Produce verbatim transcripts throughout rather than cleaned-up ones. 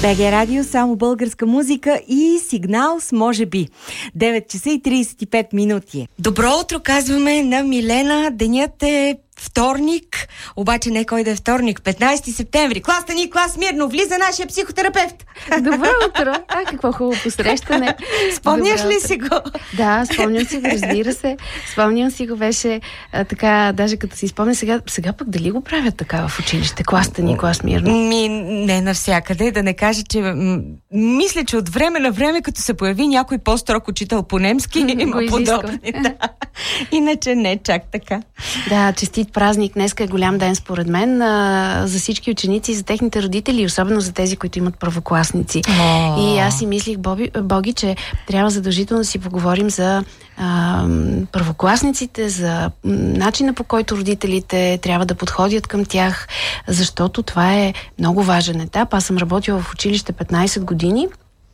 БГ Радио, само българска музика и сигнал с може би. девет часа и тридесет и пет минути. Добро утро казваме на Милена. Денят е вторник, обаче не кой да е вторник, петнайсети септември. Клас ни, клас мирно, влиза нашия психотерапевт. Добро утро! А, какво хубаво посрещане. Спомняш ли си го? Да, спомням си го, разбира се. Спомням си го, беше а, така, даже като си спомня сега, сега пък дали го правят така в училище? Клас ни, клас мирно. Ми, не навсякъде, да не кажа, че м- мисля, че от време на време, като се появи някой по-строг учител по немски, има подобни. Да. Иначе не чак така. Да, честит празник. Днеска е голям ден според мен а, за всички ученици, за техните родители, особено за тези, които имат първокласници. Oh. И аз си мислих, Боби, Боги, че трябва задължително да си поговорим за а, първокласниците, за начина, по който родителите трябва да подходят към тях, защото това е много важен етап. Аз съм работила в училище петнайсет години.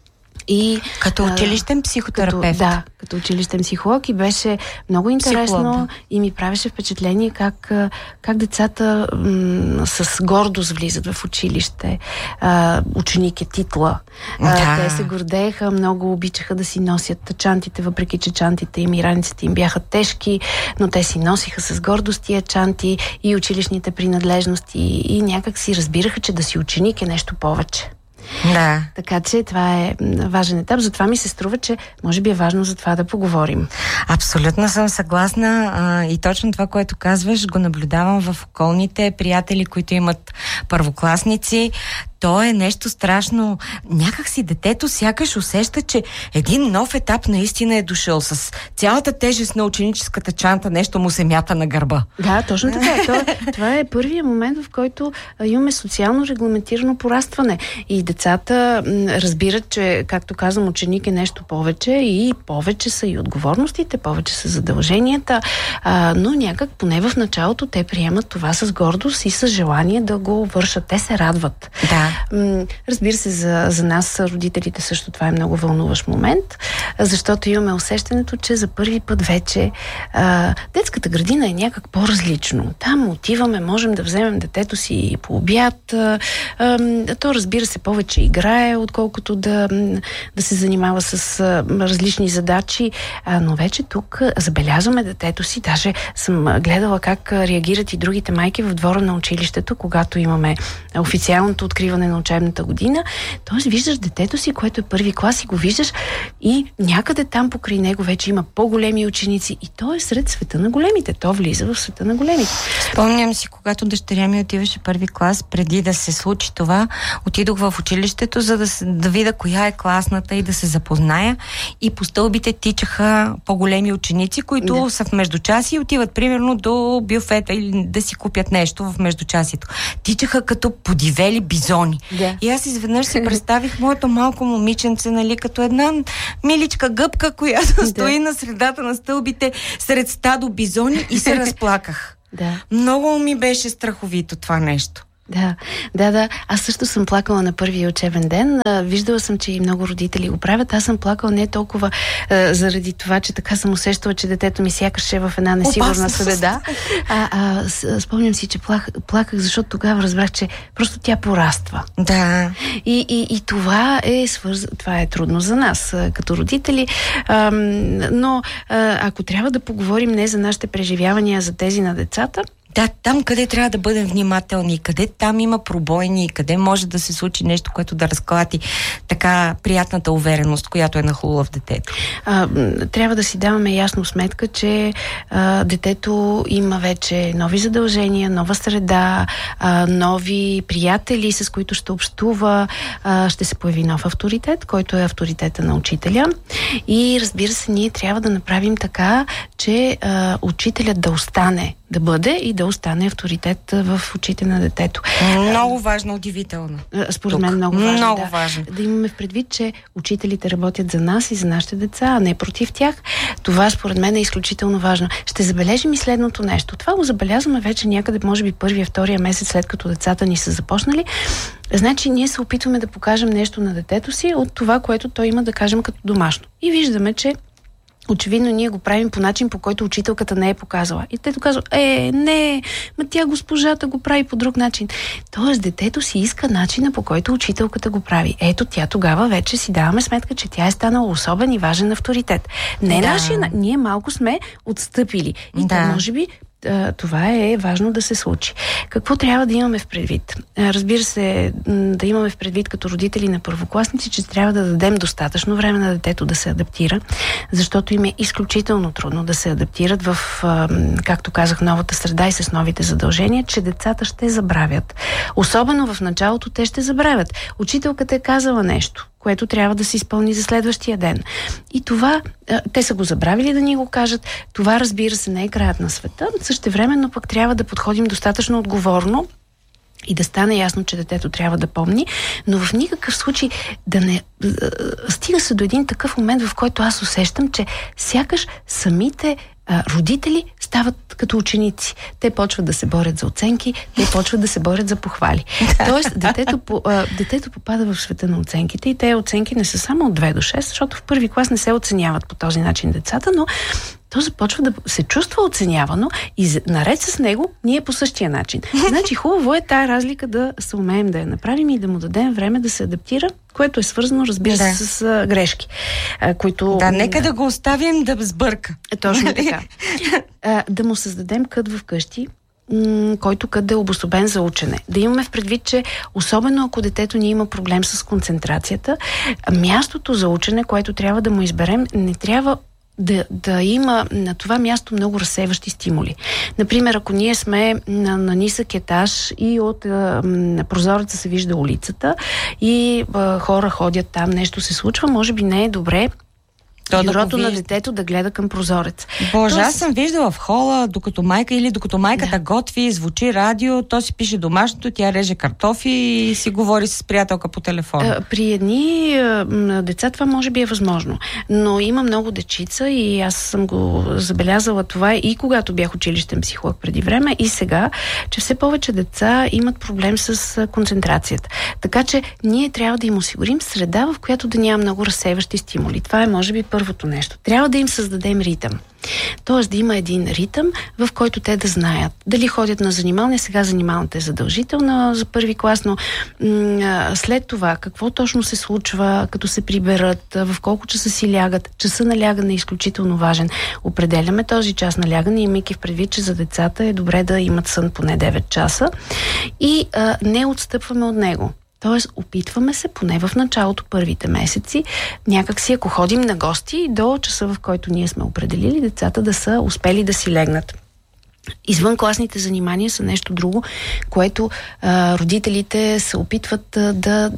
И, като училищен психотерапевт. Като, да, като училищен психолог и беше много интересно. Психолог. И ми правеше впечатление как, как децата м- с гордост влизат в училище. А, ученик е титла. А, да. Те се гордееха, много обичаха да си носят чантите, въпреки че чантите им и раниците им бяха тежки, но те си носиха с гордост тия чанти и училищните принадлежности и някак си разбираха, че да си ученик е нещо повече. Да. Така че това е важен етап. Затова ми се струва, че може би е важно за това да поговорим. Абсолютно съм съгласна а, и точно това, което казваш, го наблюдавам в околните приятели, които имат първокласници. То е нещо страшно. Някак си детето сякаш усеща, че един нов етап наистина е дошъл с цялата тежест на ученическата чанта, нещо му се мята на гърба. Да, точно така. Това, това е първият момент, в който имаме социално регламентирано порастване. И децата разбират, че, както казвам, ученик е нещо повече и повече са и отговорностите, повече са задълженията, а, но някак поне в началото те приемат това с гордост и с желание да го вършат. Те се радват. Да. Разбира се, за, за нас, родителите, също това е много вълнуващ момент, защото имаме усещането, че за първи път вече а, детската градина е някак по-различно. Там отиваме, можем да вземем детето си по обяд. А, а, то, разбира се, повече играе, отколкото да, да се занимава с а, различни задачи, а, но вече тук забелязваме детето си. Даже съм гледала как реагират и другите майки в двора на училището, когато имаме официалното откриване на учебната година. Тоест виждаш детето си, което е първи клас и го виждаш и някъде там покрай него вече има по-големи ученици и то е сред света на големите. То влиза в света на големите. Спомням си, когато дъщеря ми отиваше първи клас, преди да се случи това, отидох в училището, за да, да видя коя е класната и да се запозная и по стълбите тичаха по-големи ученици, които да. са в междучаси и отиват примерно до бюфета или да си купят нещо в междучасието. Тичаха като подивели бизони. Да. И аз изведнъж си представих моето малко момиченце, нали, като една миличка гъбка, която да. стои на средата на стълбите сред стадо бизони и се разплаках. Да. Много ми беше страховито това нещо. Да, да, да. Аз също съм плакала на първия учебен ден. Виждала съм, че и много родители го правят. Аз съм плакала не толкова а, заради това, че така съм усещала, че детето ми сякаш е в една несигурна среда. А, а, спомням си, че плах, плаках, защото тогава разбрах, че просто тя пораства. Да. И, и, и това е свърз... това е трудно за нас, като родители. А, но а, ако трябва да поговорим не за нашите преживявания, за тези на децата, да, там къде трябва да бъдем внимателни, къде там има пробойни, къде може да се случи нещо, което да разклати така приятната увереност, която е нахлула в детето. А, трябва да си даваме ясно сметка, че а, детето има вече нови задължения, нова среда, а, нови приятели, с които ще общува, а, ще се появи нов авторитет, който е авторитета на учителя. И разбира се, ние трябва да направим така, че а, учителят да остане, да бъде и да остане авторитет в очите на детето. Много важно, удивително. Според Тук. мен много важно. Много да. важно. Да имаме в предвид, че учителите работят за нас и за нашите деца, а не против тях. Това според мен е изключително важно. Ще забележим и следното нещо. Това го забелязваме вече някъде, може би първия, втория месец, след като децата ни са започнали. Значи ние се опитваме да покажем нещо на детето си от това, което той има да кажем като домашно. И виждаме, че очевидно ние го правим по начин, по който учителката не е показала. И те казват, е, не, ма тя госпожата го прави по друг начин. Тоест, детето си иска начина, по който учителката го прави. Ето, тя тогава вече си даваме сметка, че тя е станала особен и важен авторитет. Не да. нашия, ние малко сме отстъпили. И да. то, може би, това е важно да се случи. Какво трябва да имаме в предвид? Разбира се, да имаме в предвид като родители на първокласници, че трябва да дадем достатъчно време на детето да се адаптира, защото им е изключително трудно да се адаптират в, както казах, новата среда и с новите задължения, че децата ще забравят. Особено в началото те ще забравят. Учителката е казала нещо, което трябва да се изпълни за следващия ден. И това, те са го забравили да ни го кажат. Това, разбира се, не е краят на света. Същевременно пък трябва да подходим достатъчно отговорно и да стане ясно, че детето трябва да помни, но в никакъв случай да не... Стига се до един такъв момент, в който аз усещам, че сякаш самите родители стават като ученици. Те почват да се борят за оценки, те почват да се борят за похвали. Тоест, детето, детето попада в света на оценките и те оценки не са само от две до шест, защото в първи клас не се оценяват по този начин децата, но то започва да се чувства оценявано и наред с него ние по същия начин. Значи хубаво е тая разлика да се умеем да я направим и да му дадем време да се адаптира, което е свързано, разбира се, да. с а, грешки. А, които... Да, нека да го оставим да сбърка. Точно така. А, да му създадем кът в къщи, м- който кът да е обособен за учене. Да имаме в предвид, че особено ако детето ни има проблем с концентрацията, мястото за учене, което трябва да му изберем, не трябва Да, да има на това място много разсейващи стимули. Например, ако ние сме на, на нисък етаж и от а, на прозореца се вижда улицата и а, хора ходят там, нещо се случва, може би не е добре бюрото да на детето да гледа към прозорец. Боже, то... аз съм виждала в хола, докато майка или докато майката да. готви, звучи радио, то си пише домашното, тя реже картофи и си говори с приятелка по телефона. При едни деца това може би е възможно, но има много дечица и аз съм го забелязала това и когато бях училищен психолог преди време и сега, че все повече деца имат проблем с концентрацията. Така че ние трябва да им осигурим среда, в която да няма много разсейващи стимули. Това е може би първото нещо. Трябва да им създадем ритъм. Тоест да има един ритъм, в който те да знаят. Дали ходят на занималния, сега занималната е задължителна за първи клас, но м- след това какво точно се случва, като се приберат, в колко часа си лягат. Часа на лягане е изключително важен. Определяме този час на лягане, имайки в предвид, че за децата е добре да имат сън поне девет часа и а, не отстъпваме от него. Тоест, опитваме се, поне в началото, първите месеци, някак си, ако ходим на гости, до часа, в който ние сме определили, децата да са успели да си легнат. Извънкласните занимания са нещо друго, което а, родителите се опитват а, да,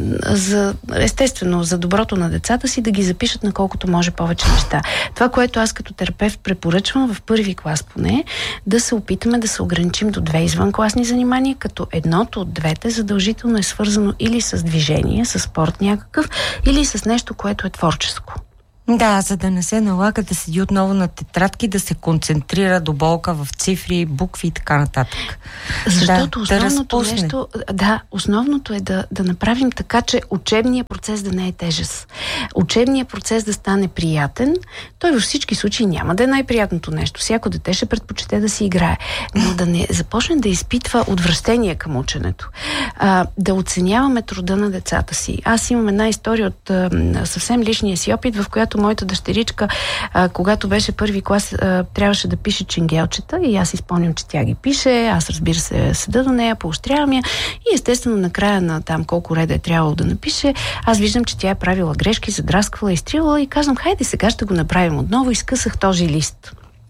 за, естествено, за доброто на децата си, да ги запишат на колкото може повече неща. Това, което аз като терапевт препоръчвам в първи клас поне, да се опитаме да се ограничим до две извънкласни занимания, като едното от двете задължително е свързано или с движение, с спорт някакъв, или с нещо, което е творческо. Да, за да не се налага да седи отново на тетрадки, да се концентрира до болка в цифри, букви и така нататък. Защото да, основното да нещо, да, основното е да, да направим така, че учебният процес да не е тежест. Учебният процес да стане приятен, той във всички случаи няма да е най-приятното нещо. Всяко дете ще предпочете да си играе, но да не започне да изпитва отвращение към ученето. А, да оценяваме труда на децата си. Аз имам една история от а, съвсем личния си опит, в която моята дъщеричка, а, когато беше първи клас, а, трябваше да пише ченгелчета и аз изпълням, че тя ги пише. Аз, разбира се, седа до нея, поощрявам я и естествено накрая на там колко реда е трябвало да напише, аз виждам, че тя е правила грешки, задрасквала, изтрила и казвам, хайде сега ще го направим отново и скъсах този лист.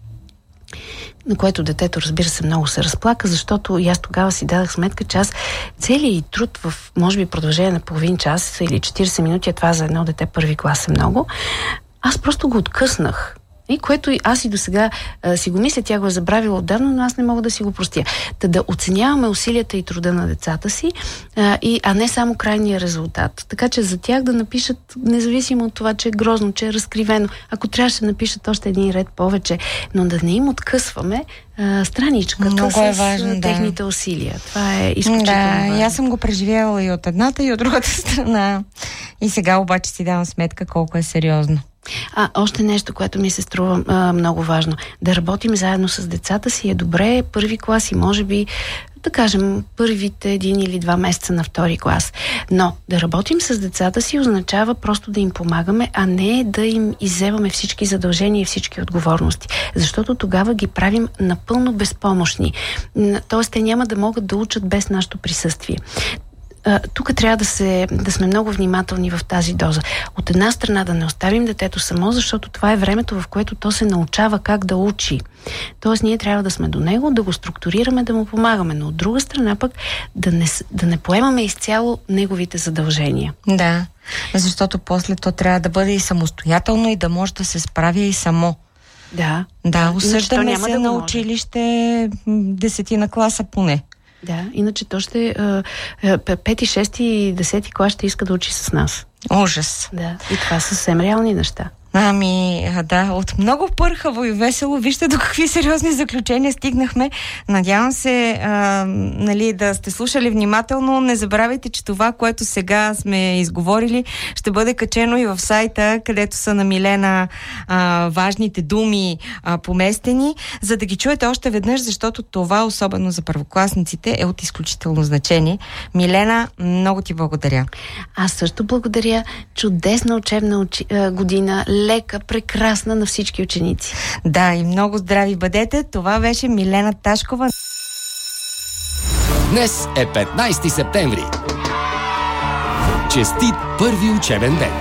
На което детето, разбира се, много се разплака, защото и аз тогава си дадах сметка, че аз целият труд в, може би, продължение на половин час или четирийсет минути, а това за едно дете първи клас е много, аз просто го откъснах. И което и аз и до сега си го мисля, тя го е забравила отдавна, но аз не мога да си го простя. Та да оценяваме усилията и труда на децата си, а, и, а не само крайния резултат. Така че за тях да напишат, независимо от това, че е грозно, че е разкривено, ако трябваше да напишат още един ред повече, но да не им откъсваме а, страничката много с е важно, техните да. усилия. Това е изключително да, важно. Да, аз съм го преживявала и от едната, и от другата страна. И сега обаче си давам сметка колко е сериозно. А, още нещо, което ми се струва а, много важно. Да работим заедно с децата си е добре, първи клас и може би, да кажем, първите един или два месеца на втори клас. Но да работим с децата си означава просто да им помагаме, а не да им изземаме всички задължения и всички отговорности. Защото тогава ги правим напълно безпомощни. Тоест, те няма да могат да учат без нашето присъствие. Тук трябва да, се, да сме много внимателни в тази доза. От една страна да не оставим детето само, защото това е времето, в което то се научава как да учи. Тоест ние трябва да сме до него, да го структурираме, да му помагаме. Но от друга страна пък да не, да не поемаме изцяло неговите задължения. Да, защото после то трябва да бъде и самостоятелно и да може да се справя и само. Да. Да, осъждаме се да на може. Училище десетина класа поне. Да, иначе то ще пети, шести и десети клас ще иска да учи с нас. Ужас. Да, и това са съвсем реални неща. Ами, да, от много пърхаво и весело, вижте до какви сериозни заключения стигнахме. Надявам се, а, нали, да сте слушали внимателно. Не забравяйте, че това, което сега сме изговорили, ще бъде качено и в сайта, където са на Милена а, важните думи а, поместени, за да ги чуете още веднъж, защото това, особено за първокласниците, е от изключително значение. Милена, много ти благодаря. Аз също благодаря. Чудесна учебна учи, година, лека, прекрасна на всички ученици. Да, и много здрави бъдете. Това беше Милена Ташкова. Днес е петнайсети септември. Честит първи учебен ден!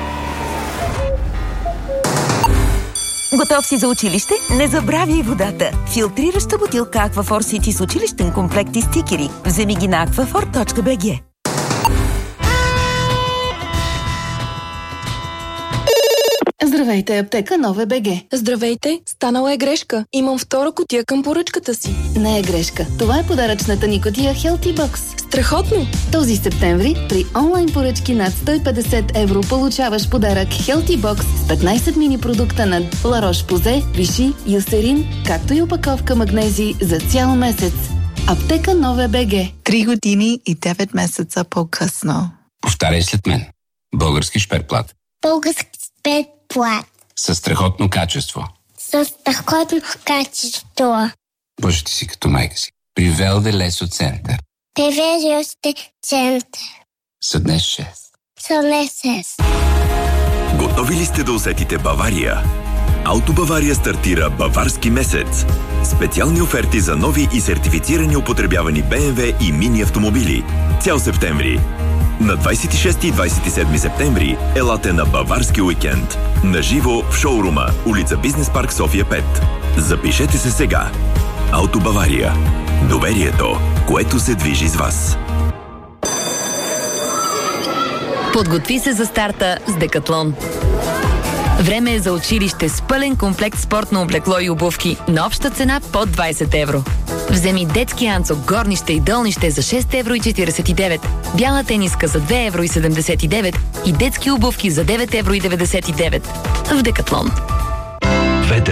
Готов си за училище? Не забравяй водата. Филтрираща бутилка Aquaphor City с училищен комплект и стикери. Вземи ги на аквафор точка би джи. Здравейте, аптека Нове БГ. Здравейте, станала е грешка. Имам втора кутия към поръчката си. Не е грешка. Това е подаръчната ни кутия Healthy Box. Страхотно! Този септември при онлайн поръчки над сто и петдесет евро получаваш подарък Healthy Box с петнайсет мини продукта на La Roche-Posay, Vichy, Eucerin, както и опаковка магнези за цял месец. Аптека Нове БГ. Три години и девет месеца по-късно. Повтаряй след мен. Български шперплат. Български шперплат. Със страхотно качество. Със страхотно качество. Боже, ти си като майка си. При Велде Лесо Център. Привежи център. Съднес шест. Съднес шест. Готови ли сте да усетите Бавария? Ауто Бавария стартира Баварски месец. Специални оферти за нови и сертифицирани употребявани Б М В и мини автомобили. Цял септември. На двайсет и шести и двайсет и седми септември елате на Баварски уикенд. Наживо в шоурума, улица Бизнес парк София пет. Запишете се сега. Ауто Бавария. Доверието, което се движи с вас. Подготви се за старта с Декатлон. Време е за училище с пълен комплект спортно облекло и обувки на обща цена под двайсет евро. Вземи детски анцук, горнище и долнище за шест евро и четирийсет и девет, бяла тениска за две евро и седемдесет и девет и детски обувки за девет евро и деветдесет и девет. В Декатлон.